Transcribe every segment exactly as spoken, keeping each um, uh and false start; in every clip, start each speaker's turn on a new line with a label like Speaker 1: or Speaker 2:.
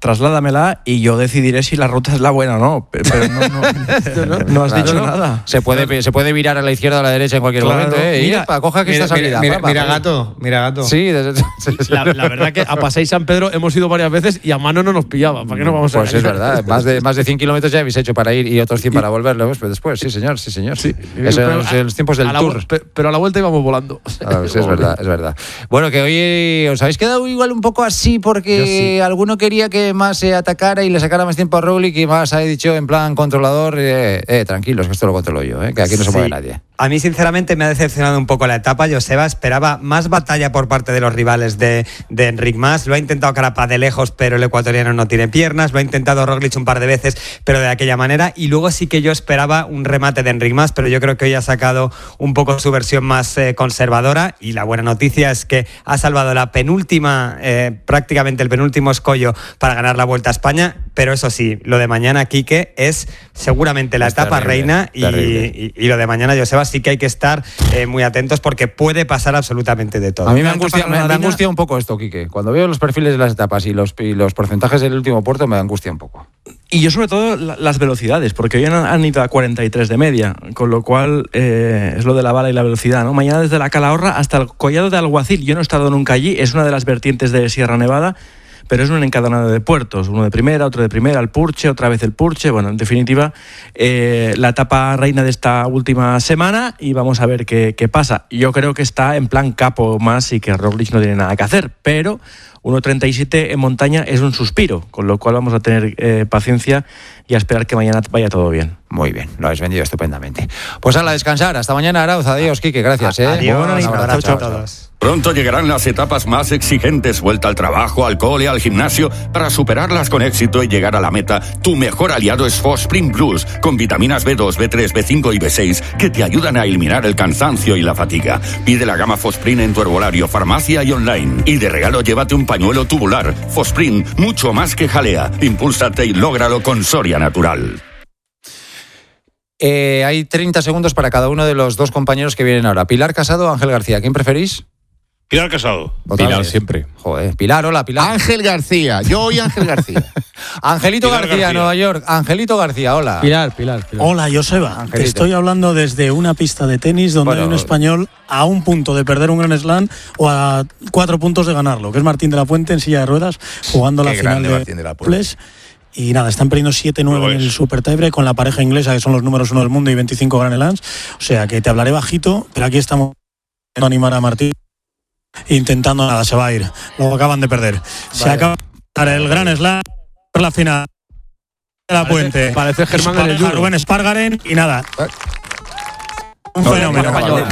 Speaker 1: trasládamela y yo decidiré si la ruta es la buena o no. Pero no, no, no, no has dicho
Speaker 2: no.
Speaker 1: nada.
Speaker 2: Se puede, se puede virar a la izquierda o a la derecha en cualquier claro. momento. ¿eh? Mira, y, epa, coja que
Speaker 3: mira,
Speaker 2: esta salida.
Speaker 3: Mira,
Speaker 2: papá,
Speaker 3: mira
Speaker 2: papá.
Speaker 3: gato, mira gato.
Speaker 2: Sí, desde,
Speaker 4: la, la verdad que a Paseo San Pedro hemos ido varias veces y a mano no nos pillaba. ¿Para qué no vamos a
Speaker 2: Pues es verdad. Más de, más de cien kilómetros ya habéis hecho para ir y otros cien para volver pero después. Sí, señor, sí, señor. Sí. Eso en los, los tiempos del tour.
Speaker 4: La, pero a la vuelta íbamos volando.
Speaker 2: A ver, sí, es verdad, es verdad. Bueno, que hoy os habéis quedado igual un poco así porque sí. alguno quería que más se atacara y le sacara más tiempo a Roglic y más ha dicho en plan controlador, eh, eh, tranquilos, que esto lo controlo yo, eh, que aquí no se sí. mueve nadie.
Speaker 3: A mí, sinceramente, me ha decepcionado un poco la etapa. Joseba esperaba más batalla por parte de los rivales de, de Enric Mas. Lo ha intentado Carapaz de lejos, pero el ecuatoriano no tiene piernas. Lo ha intentado Roglic un par de veces, pero de aquella manera. Y luego sí que yo esperaba un remate de Enric Mas, pero yo creo que hoy ha sacado un poco su versión más eh, conservadora. Y la buena noticia es que ha salvado la penúltima, eh, prácticamente el penúltimo escollo para ganar la Vuelta a España. Pero eso sí, lo de mañana, Quique, es seguramente la es etapa terrible, reina y, y, y lo de mañana, Joseba, sí que hay que estar eh, muy atentos porque puede pasar absolutamente de todo.
Speaker 2: A mí me angustia, me, me angustia un poco esto, Quique. Cuando veo los perfiles de las etapas y los, y los porcentajes del último puerto me angustia un poco.
Speaker 1: Y yo sobre todo la, las velocidades, porque hoy han, han ido a cuarenta y tres de media, con lo cual eh, es lo de la bala y la velocidad, ¿no? Mañana desde la Calahorra hasta el Collado de Alguacil, yo no he estado nunca allí, es una de las vertientes de Sierra Nevada, pero es un encadenado de puertos, uno de primera, otro de primera, el Purche, otra vez el Purche, bueno, en definitiva, eh, la etapa reina de esta última semana y vamos a ver qué, qué pasa. Yo creo que está en plan capo más y que Roglic no tiene nada que hacer, pero uno treinta y siete en montaña es un suspiro, con lo cual vamos a tener eh, paciencia y a esperar que mañana vaya todo bien.
Speaker 2: Muy bien, lo habéis vendido estupendamente. Pues a la descansar, hasta mañana, Arauz. Adiós, Quique, gracias. ¿eh?
Speaker 3: Adiós,
Speaker 2: Bueno,
Speaker 3: un abrazo a todos.
Speaker 5: Pronto llegarán las etapas más exigentes, vuelta al trabajo, al cole, al gimnasio. Para superarlas con éxito y llegar a la meta, tu mejor aliado es Fosprint Plus, con vitaminas B dos, B tres, B cinco y B seis, que te ayudan a eliminar el cansancio y la fatiga. Pide la gama Fosprint en tu herbolario, farmacia y online. Y de regalo llévate un pañuelo tubular. Fosprint, mucho más que jalea. Impúlsate y lógralo con Soria Natural.
Speaker 2: Eh, hay treinta segundos para cada uno de los dos compañeros que vienen ahora. Pilar Casado o Ángel García, ¿quién preferís?
Speaker 6: Pilar Casado.
Speaker 2: Pilar siempre. Joder, Pilar, hola, Pilar.
Speaker 7: Ángel García, yo hoy Ángel García.
Speaker 2: Angelito
Speaker 6: Pilar
Speaker 2: García,
Speaker 6: García,
Speaker 2: Nueva York. Angelito García, hola.
Speaker 4: Pilar, Pilar, Pilar.
Speaker 8: Hola, Joseba.
Speaker 2: Angelito.
Speaker 8: Te estoy hablando desde una pista de tenis donde
Speaker 2: Bueno,
Speaker 8: hay un español a un punto de perder un Grand Slam o a cuatro puntos de ganarlo, que es Martín de la Puente en silla de ruedas, jugando
Speaker 7: Qué
Speaker 8: la final
Speaker 7: grande
Speaker 8: de,
Speaker 7: Martín de la Puente.
Speaker 8: Ples. Y nada, están perdiendo siete nueve en
Speaker 6: es.
Speaker 8: el Super Tiebreak con la pareja inglesa, que son los números uno del mundo y veinticinco Grand Slams. O sea, que te hablaré bajito, pero aquí estamos intentando animar a Martín. Intentando nada, se va a ir. Lo acaban de perder. Vale. Se acaba de dar el Grand Slam por la final de la Puente.
Speaker 4: Parece Germán en el Euro.
Speaker 8: Rubén Espargaren y nada. Un
Speaker 2: no,
Speaker 8: fenómeno.
Speaker 2: No, no,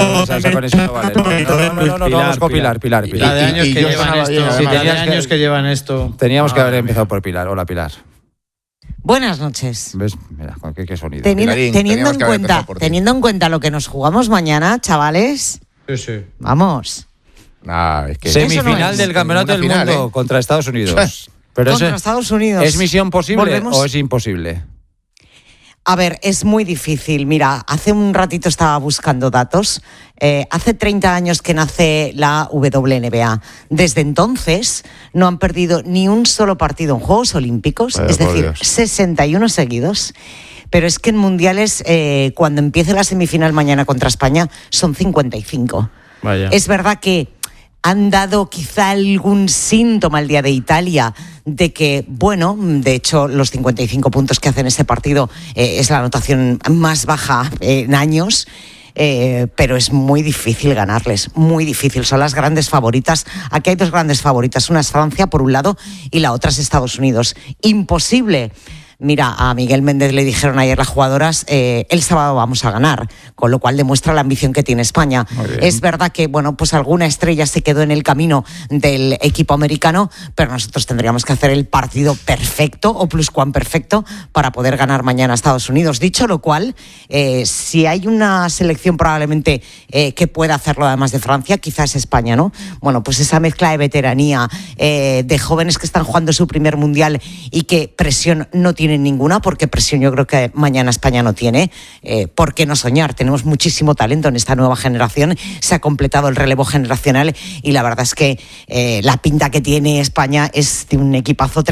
Speaker 2: no, no, vamos con Pilar, Pilar, Pilar.
Speaker 3: La de años que llevan esto. Sí, de años que llevan esto.
Speaker 2: Teníamos que haber empezado por Pilar. Hola, Pilar.
Speaker 9: Buenas noches.
Speaker 2: ¿Ves? Mira, qué, qué sonido.
Speaker 9: Teniendo,
Speaker 7: Pilarín,
Speaker 9: teniendo en
Speaker 7: que haber
Speaker 9: cuenta, teniendo en cuenta lo que nos jugamos mañana, chavales.
Speaker 3: Sí, sí.
Speaker 9: Vamos.
Speaker 7: Ah, es que
Speaker 2: Semifinal
Speaker 9: no es.
Speaker 2: del Campeonato del
Speaker 7: Final,
Speaker 2: Mundo
Speaker 7: ¿eh?
Speaker 2: contra Estados Unidos. Pero
Speaker 9: Contra
Speaker 2: eso,
Speaker 9: Estados Unidos.
Speaker 2: ¿es misión posible
Speaker 9: Volvemos.
Speaker 2: o es imposible?
Speaker 9: A ver, es muy difícil. Mira, hace un ratito estaba buscando datos. Eh, hace treinta años que nace la W N B A. Desde entonces no han perdido ni un solo partido en Juegos Olímpicos,
Speaker 7: Vaya,
Speaker 9: es decir,
Speaker 7: Dios.
Speaker 9: sesenta y uno seguidos. Pero es que en mundiales, eh, cuando empiece la semifinal mañana contra España, son cincuenta y cinco.
Speaker 4: Vaya.
Speaker 9: Es verdad que han dado quizá algún síntoma el día de Italia de que, bueno, de hecho los cincuenta y cinco puntos que hacen ese partido eh, es la anotación más baja eh, en años. Eh, pero es muy difícil ganarles, muy difícil. Son las grandes favoritas. Aquí hay dos grandes favoritas. Una es Francia, por un lado, y la otra es Estados Unidos. Imposible. Mira, a Miguel Méndez le dijeron ayer las jugadoras, eh, el sábado vamos a ganar, con lo cual demuestra la ambición que tiene España. Es verdad que, bueno, pues alguna estrella se quedó en el camino del equipo americano, pero nosotros tendríamos que hacer el partido perfecto o pluscuamperfecto para poder ganar mañana a Estados Unidos. Dicho lo cual, eh, si hay una selección probablemente eh, que pueda hacerlo además de Francia, quizás España, ¿no? Bueno, pues esa mezcla de veteranía, eh, de jóvenes que están jugando su primer mundial y que presión no tienen ninguna, porque presión yo creo que mañana España no tiene. Eh, ¿Por qué no soñar? Tenemos muchísimo talento en esta nueva generación, se ha completado el relevo generacional y la verdad es que eh, la pinta que tiene España es de un equipazo tremendo.